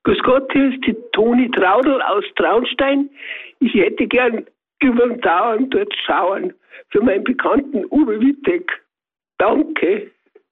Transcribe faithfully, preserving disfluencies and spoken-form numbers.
Grüß Gott, hier ist die Toni Traudl aus Traunstein. Ich hätte gern über den Dauern dort schauen für meinen Bekannten Uwe Wittek. Danke.